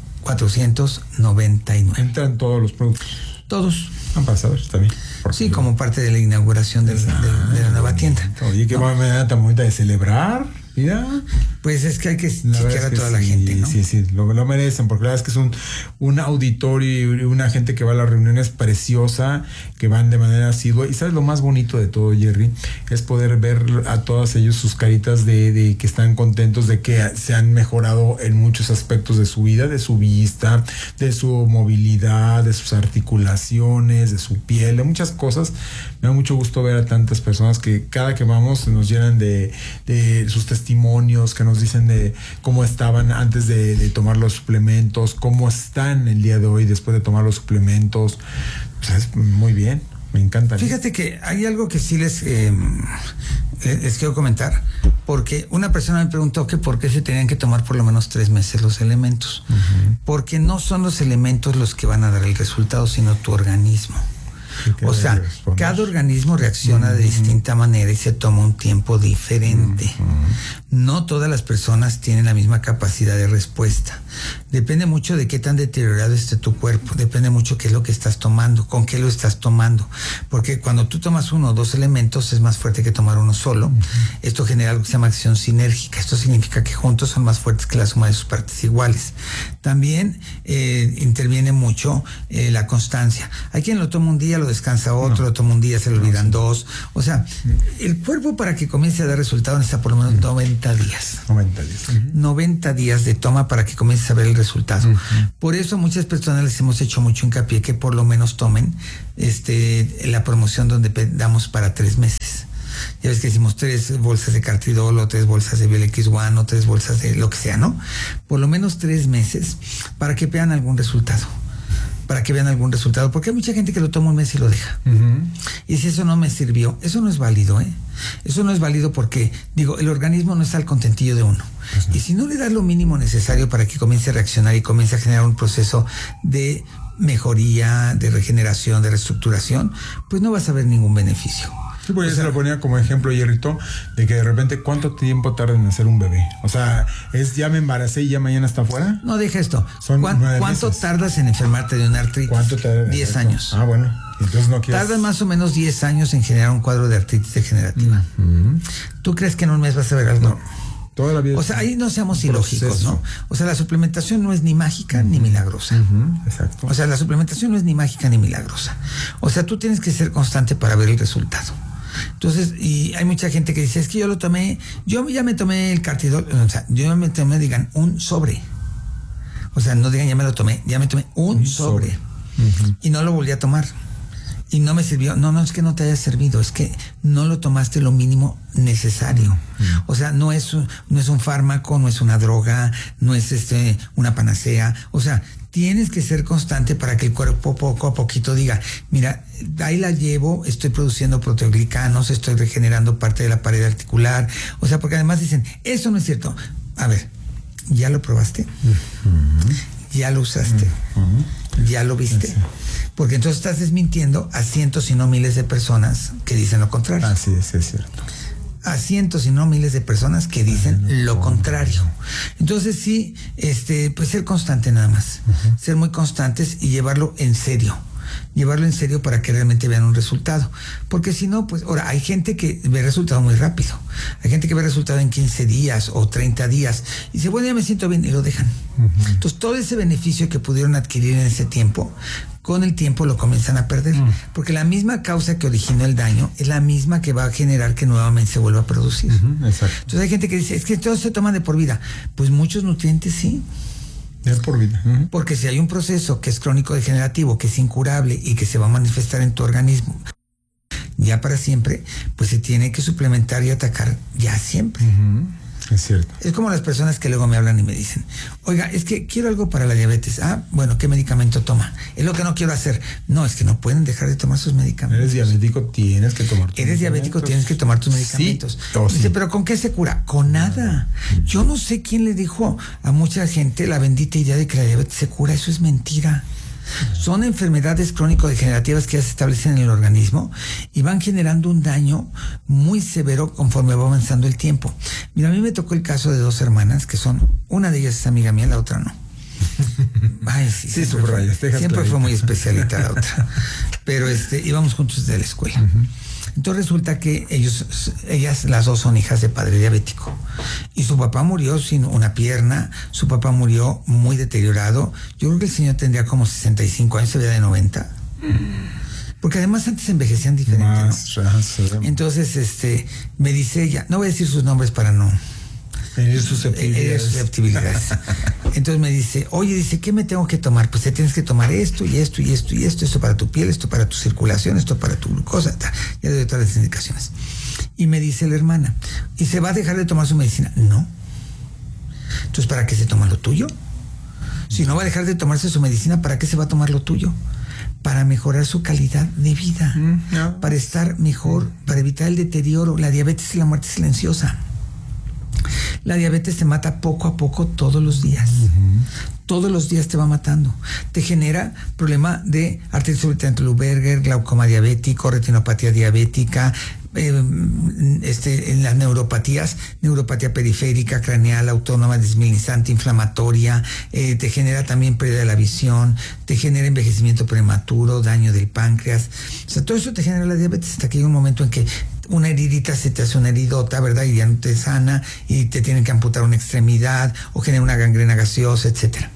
1,499.
¿Entran todos los productos?
Todos.
Ambasadores también.
Sí, como parte de la inauguración de la nueva tienda.
Oye, qué manera tan bonita de celebrar. Mira.
Pues es que hay que chequear a toda la gente, ¿no?
Sí, lo merecen, porque la verdad es que es un auditorio y una gente que va a las reuniones preciosa, que van de manera asidua. Y sabes lo más bonito de todo, Jerry, es poder ver a todos ellos sus caritas de que están contentos, de que se han mejorado en muchos aspectos de su vida, de su vista, de su movilidad, de sus articulaciones, de su piel, de muchas cosas. Me da mucho gusto ver a tantas personas que cada que vamos nos llenan de sus testimonios, que nos dicen de cómo estaban antes de tomar los suplementos, cómo están el día de hoy después de tomar los suplementos. Pues es muy bien, me encanta.
Fíjate que hay algo que sí les quiero comentar, porque una persona me preguntó que por qué se tenían que tomar por lo menos 3 meses los elementos. Porque no son los elementos los que van a dar el resultado, sino tu organismo. O sea, cada organismo reacciona de distinta manera y se toma un tiempo diferente. no todas las personas tienen la misma capacidad de respuesta. Depende mucho de qué tan deteriorado esté tu cuerpo, depende mucho qué es lo que estás tomando, con qué lo estás tomando, porque cuando tú tomas 1 o 2 elementos es más fuerte que tomar uno solo. Esto genera algo que se llama acción sinérgica. Esto significa que juntos son más fuertes que la suma de sus partes iguales. También interviene mucho la constancia. Hay quien lo toma un día, lo descansa otro, lo toma un día, se le olvidan 2. O sea, el cuerpo para que comience a dar resultado necesita por lo menos 90 días. 90 días de toma para que comiences a ver el resultado. Por eso a muchas personas les hemos hecho mucho hincapié que por lo menos tomen la promoción donde damos para 3 meses. Ya ves que decimos 3 bolsas de Cartidol o 3 bolsas de BLX1 o 3 bolsas de lo que sea, ¿no? Por lo menos 3 meses para que vean algún resultado. Porque hay mucha gente que lo toma un mes y lo deja. Y si eso no me sirvió, eso no es válido, ¿eh? Eso no es válido porque, el organismo no está al contentillo de uno. Y si no le das lo mínimo necesario para que comience a reaccionar y comience a generar un proceso de mejoría, de regeneración, de reestructuración, pues no vas a ver ningún beneficio.
Sí, pues se lo ponía como ejemplo, Hierrito, de que de repente ¿cuánto tiempo tarda en nacer un bebé? O sea, ya me embaracé y ya mañana está fuera.
No, deja esto. ¿Cuánto tardas en enfermarte de una artritis?
¿Cuánto tarda?
10 años.
Ah, bueno. Entonces no quieres...
Tardas más o menos 10 años en generar un cuadro de artritis degenerativa. ¿Tú crees que en un mes vas a ver algo?
No. Toda la vida.
O sea, ahí no seamos ilógicos, ¿no? O sea, la suplementación no es ni mágica ni milagrosa.
Exacto.
O sea, la suplementación no es ni mágica ni milagrosa. O sea, tú tienes que ser constante para ver el resultado. Entonces, y hay mucha gente que dice, es que yo ya me tomé el Cartidol, o sea, yo me tomé, digan, un sobre. O sea, no digan, ya me tomé un sobre. Y no lo volví a tomar. Y no me sirvió. No es que no te haya servido, es que no lo tomaste lo mínimo necesario. O sea, no es un fármaco, no es una droga, no es una panacea. O sea, tienes que ser constante para que el cuerpo poco a poquito diga, mira, ahí la llevo, estoy produciendo proteoglicanos, estoy regenerando parte de la pared articular. O sea, porque además dicen, eso no es cierto. A ver, ¿ya lo probaste? ¿Ya lo usaste? ¿Ya lo viste? Porque entonces estás desmintiendo a cientos y no miles de personas que dicen lo contrario.
Así es cierto.
A cientos y no miles de personas que dicen lo contrario. Entonces sí, pues ser constante nada más. Ser muy constantes y llevarlo en serio. Para que realmente vean un resultado. Porque si no, pues ahora hay gente que ve resultado muy rápido. Hay gente que ve resultado en 15 días o 30 días. Y dice, bueno, ya me siento bien, y lo dejan. Entonces todo ese beneficio que pudieron adquirir en ese tiempo, con el tiempo lo comienzan a perder. Porque la misma causa que originó el daño es la misma que va a generar que nuevamente se vuelva a producir.
Exacto.
Entonces hay gente que dice, es que todos se toman de por vida. Pues muchos nutrientes sí.
Por vida.
Porque si hay un proceso que es crónico degenerativo, que es incurable y que se va a manifestar en tu organismo ya para siempre, pues se tiene que suplementar y atacar ya siempre.
Es cierto.
Es como las personas que luego me hablan y me dicen, oiga, es que quiero algo para la diabetes. Ah, bueno, ¿qué medicamento toma? Es lo que no quiero hacer. No, es que no pueden dejar de tomar sus medicamentos.
Eres diabético, tienes que tomar tus
medicamentos. Sí, dice, ¿pero con qué se cura? Con nada. Yo no sé quién le dijo a mucha gente la bendita idea de que la diabetes se cura. Eso es mentira. Son enfermedades crónico-degenerativas que ya se establecen en el organismo y van generando un daño muy severo conforme va avanzando el tiempo. Mira, a mí me tocó el caso de 2 hermanas que una de ellas es amiga mía, la otra no. Ay, sí, siempre fue muy especialita la otra. Pero íbamos juntos desde la escuela. Entonces resulta que ellas las 2 son hijas de padre diabético. Y su papá murió sin una pierna, su papá murió muy deteriorado. Yo creo que el señor tendría como 65 años, se veía de 90. Porque además antes envejecían diferente, ¿no? Entonces, me dice ella, no voy a decir sus nombres para no... susceptibilidades. Entonces me dice, oye, ¿qué me tengo que tomar? Pues te tienes que tomar esto y esto y esto y esto para tu piel, esto para tu circulación, esto para tu glucosa, ya le doy todas las indicaciones. Y me dice la hermana, ¿y se va a dejar de tomar su medicina? No. Entonces, ¿para qué se toma lo tuyo? Si no va a dejar de tomarse su medicina, ¿para qué se va a tomar lo tuyo? Para mejorar su calidad de vida, para estar mejor, para evitar el deterioro. La diabetes es la muerte silenciosa. La diabetes te mata poco a poco todos los días. Todos los días te va matando. Te genera problema de artritis Lou-Berger, glaucoma diabético, retinopatía diabética, en las neuropatías, neuropatía periférica, craneal, autónoma, desmielinizante, inflamatoria, te genera también pérdida de la visión, te genera envejecimiento prematuro, daño del páncreas. O sea, todo eso te genera la diabetes hasta que hay un momento en que una heridita se te hace una heridota, ¿verdad? Y ya no te sana y te tienen que amputar una extremidad o genera una gangrena gaseosa, etcétera.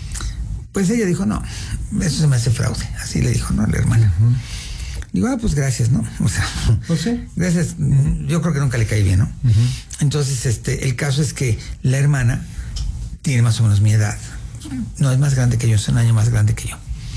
Pues ella dijo, no, eso se me hace fraude. Así le dijo, ¿no? La hermana. Digo, pues gracias, ¿no? O sea,
pues sí.
Gracias. Yo creo que nunca le caí bien, ¿no? Entonces, el caso es que la hermana tiene más o menos mi edad. No, es más grande que yo, es un año más grande que yo.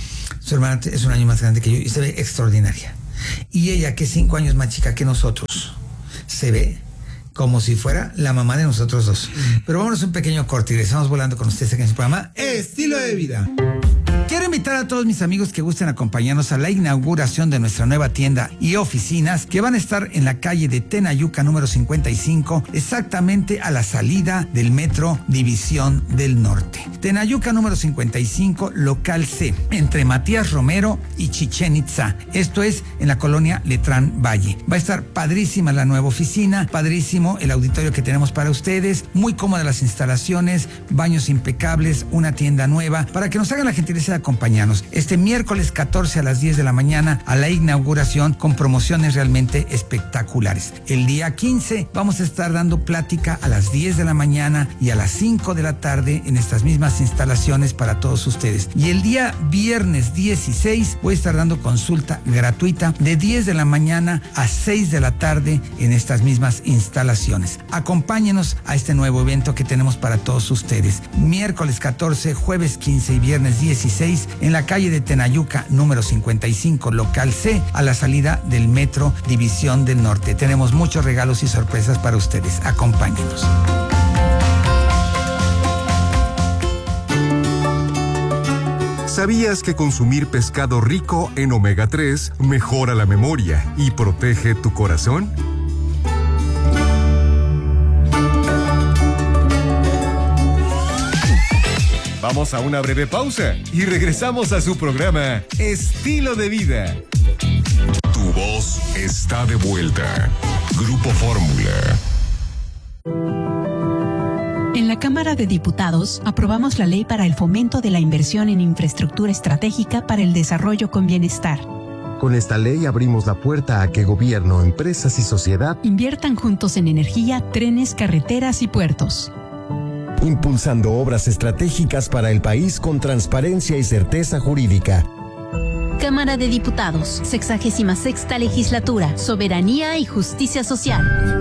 Su hermana es un año más grande que yo y se ve extraordinaria. Y ella, que es 5 años más chica que nosotros, se ve como si fuera la mamá de nosotros dos. Pero vámonos un pequeño corte y regresamos volando con ustedes aquí en su programa Estilo de Vida. Quiero invitar a todos mis amigos que gusten acompañarnos a la inauguración de nuestra nueva tienda y oficinas que van a estar en la calle de Tenayuca número 55, exactamente a la salida del metro División del Norte. Tenayuca número 55, local C, entre Matías Romero y Chichén Itzá. Esto es en la colonia Letrán Valle. Va a estar padrísima la nueva oficina, padrísimo el auditorio que tenemos para ustedes, muy cómodas las instalaciones, baños impecables, una tienda nueva, para que nos hagan la gentileza de acompañarnos este miércoles 14 a las 10 de la mañana a la inauguración con promociones realmente espectaculares. El día 15 vamos a estar dando plática a las 10 de la mañana y a las 5 de la tarde en estas mismas instalaciones para todos ustedes. Y el día viernes 16 voy a estar dando consulta gratuita de 10 de la mañana a 6 de la tarde en estas mismas instalaciones. Acompáñenos a este nuevo evento que tenemos para todos ustedes. Miércoles 14, jueves 15 y viernes 16 en la calle de Tenayuca número 55, local C, a la salida del metro División del Norte. Tenemos muchos regalos y sorpresas para ustedes. Acompáñenos.
¿Sabías que consumir pescado rico en omega 3 mejora la memoria y protege tu corazón? Vamos a una breve pausa y regresamos a su programa Estilo de Vida.
Tu voz está de vuelta. Grupo Fórmula.
En la Cámara de Diputados aprobamos la ley para el fomento de la inversión en infraestructura estratégica para el desarrollo con bienestar.
Con esta ley abrimos la puerta a que gobierno, empresas y sociedad
inviertan juntos en energía, trenes, carreteras y puertos.
Impulsando obras estratégicas para el país con transparencia y certeza jurídica.
Cámara de Diputados, 66ª Legislatura, Soberanía y Justicia Social.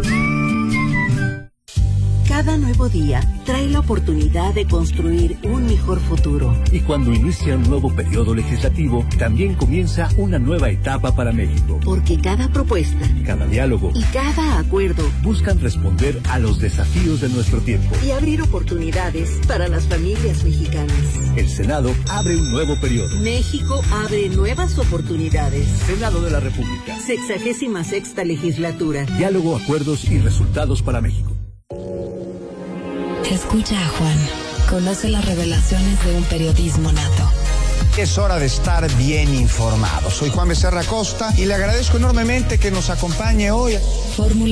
Cada nuevo día trae la oportunidad de construir un mejor futuro.
Y cuando inicia un nuevo periodo legislativo, también comienza una nueva etapa para México.
Porque cada propuesta,
cada diálogo
y cada acuerdo
buscan responder a los desafíos de nuestro tiempo
y abrir oportunidades para las familias mexicanas.
El Senado abre un nuevo periodo.
México abre nuevas oportunidades.
Senado de la República.
66ª Legislatura.
Diálogo, acuerdos y resultados para México.
Escucha a Juan. Conoce las revelaciones de un periodismo nato.
Es hora de estar bien informado. Soy Juan Becerra Costa y le agradezco enormemente que nos acompañe hoy.
Fórmula